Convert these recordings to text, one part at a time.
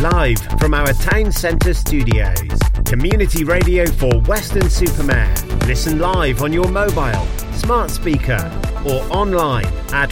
live from our town centre studios. Community radio for Weston-super-Mare. Listen live on your mobile, smart speaker or online at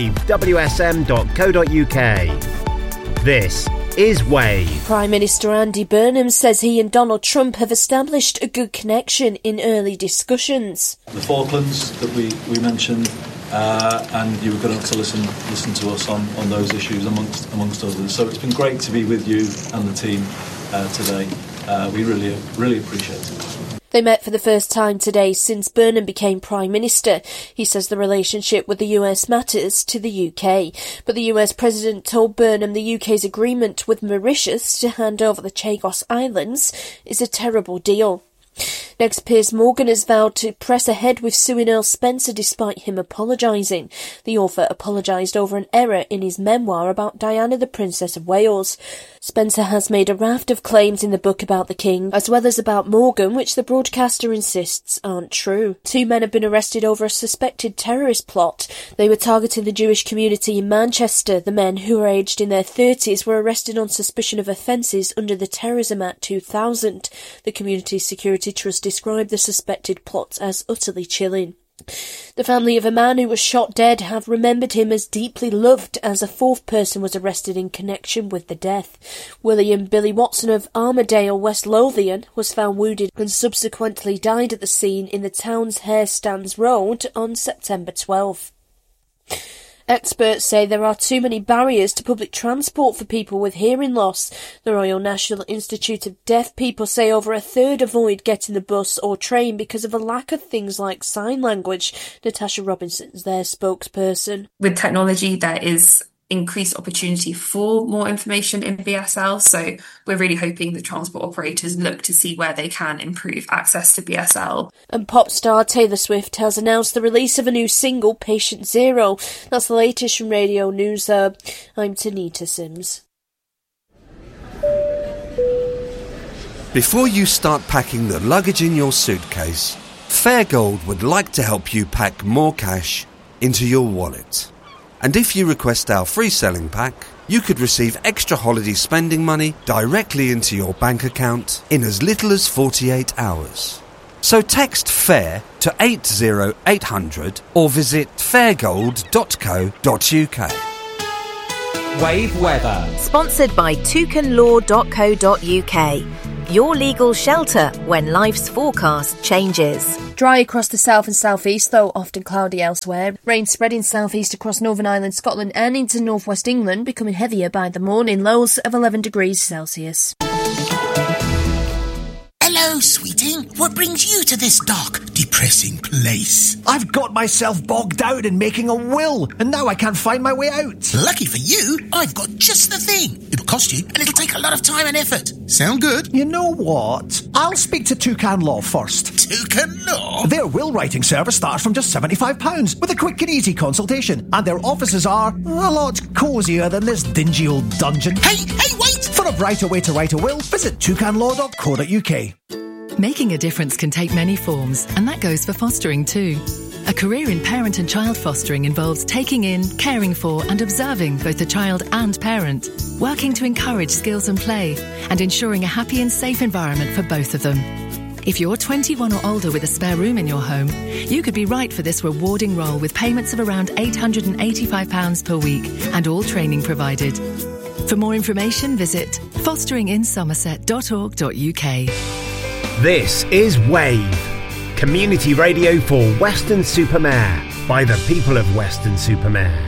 wavewsm.co.uk. This is Wave. Prime Minister Andy Burnham says he and Donald Trump have established a good connection in early discussions. The Falklands that we mentioned, and you were going to listen to us on those issues amongst others. So it's been great to be with you and the team today. We really appreciate it. They met for the first time today since Burnham became Prime Minister. He says the relationship with the US matters to the UK. But the US President told Burnham the UK's agreement with Mauritius to hand over the Chagos Islands is a terrible deal. Next, Piers Morgan has vowed to press ahead with suing Earl Spencer despite him apologising. The author apologised over an error in his memoir about Diana, the Princess of Wales. Spencer has made a raft of claims in the book about the King, as well as about Morgan, which the broadcaster insists aren't true. 2 men have been arrested over a suspected terrorist plot. They were targeting the Jewish community in Manchester. The men, who are aged in their 30s, were arrested on suspicion of offences under the Terrorism Act 2000. The Community Security Trust described the suspected plots as utterly chilling. The family of a man who was shot dead have remembered him as deeply loved as a 4th person was arrested in connection with the death. William Billy Watson of Armadale, West Lothian, was found wounded and subsequently died at the scene in the town's Harestands Road on September 12. Experts say there are too many barriers to public transport for people with hearing loss. The Royal National Institute of Deaf People say over a third avoid getting the bus or train because of a lack of things like sign language. Natasha Robinson is their spokesperson. With technology, there is increased opportunity for more information in BSL, so we're really hoping that transport operators look to see where they can improve access to BSL. And pop star Taylor Swift has announced the release of a new single, Patient Zero. That's the latest from Radio News. I'm Tanita Sims. Before you start packing the luggage in your suitcase, Fairgold would like to help you pack more cash into your wallet. And if you request our free selling pack, you could receive extra holiday spending money directly into your bank account in as little as 48 hours. So text FAIR to 80800 or visit fairgold.co.uk. Wave weather. Sponsored by toucanlaw.co.uk. Your legal shelter when life's forecast changes. Dry across the south and southeast, though often cloudy elsewhere. Rain spreading southeast across Northern Ireland, Scotland and into northwest England, becoming heavier by the morning. Lows of 11 degrees Celsius. Hello, sweeting. What brings you to this dark, depressing place? I've got myself bogged down in making a will, and now I can't find my way out. Lucky for you, I've got just the thing. It'll cost you, and it'll take a lot of time and effort. Sound good? You know what? I'll speak to Toucan Law first. Toucan Law? Their will writing service starts from just £75 with a quick and easy consultation, and their offices are a lot cosier than this dingy old dungeon. Hey, wait! For a brighter way to write a will, visit toucanlaw.co.uk. Making a difference can take many forms, and that goes for fostering too. A career in parent and child fostering involves taking in, caring for and observing both the child and parent, working to encourage skills and play, and ensuring a happy and safe environment for both of them. If you're 21 or older with a spare room in your home, you could be right for this rewarding role with payments of around £885 per week and all training provided. For more information, visit fosteringinsomerset.org.uk. This is Wave, community radio for Weston-super-Mare by the people of Weston-super-Mare.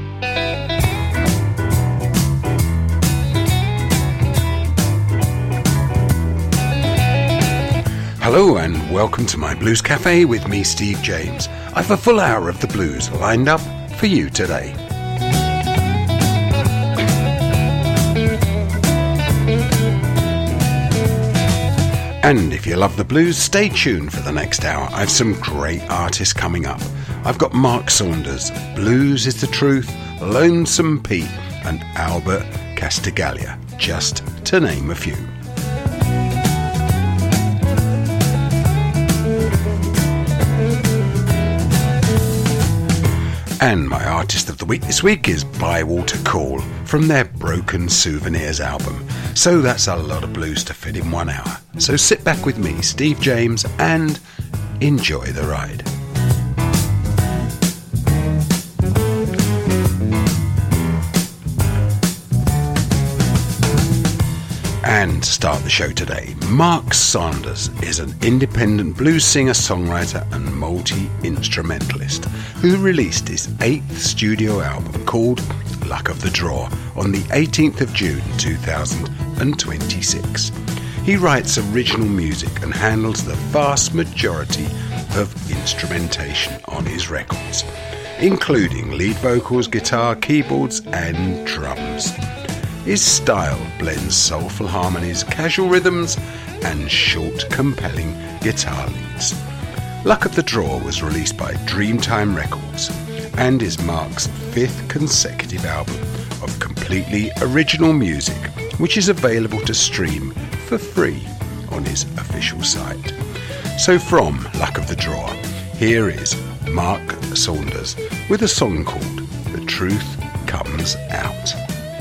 Hello and welcome to my Blues Cafe with me, Steve James. I've a full hour of the blues lined up for you today. And if you love the blues, stay tuned for the next hour. I have some great artists coming up. I've got Mark Saunders, Blues is the Truth, Lonesome Pete and Albert Castigaglia, just to name a few. And my artist of the week this week is Bywater Call from their Broken Souvenirs album. So that's a lot of blues to fit in 1 hour. So sit back with me, Steve James, and enjoy the ride. And to start the show today, Mark Saunders is an independent blues singer, songwriter and multi-instrumentalist who released his 8th studio album called Luck of the Draw on the 18th of June 2026. He writes original music and handles the vast majority of instrumentation on his records, including lead vocals, guitar, keyboards and drums. His style blends soulful harmonies, casual rhythms, and short, compelling guitar leads. Luck of the Draw was released by Dreamtime Records and is Mark's 5th consecutive album of completely original music, which is available to stream for free on his official site. So from Luck of the Draw, here is Mark Saunders with a song called The Truth Comes Out.